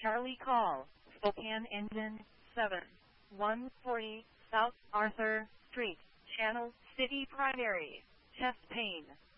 Charlie call, Spokane engine 7140, South Arthur Street, Channel City Primary, chest pain.